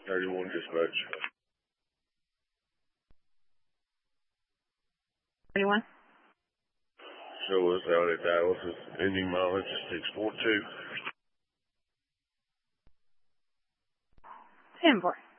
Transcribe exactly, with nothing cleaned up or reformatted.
thirty-one dispatch. thirty-one. Show us out at Dallas. Ending mileage is six four two. ten four.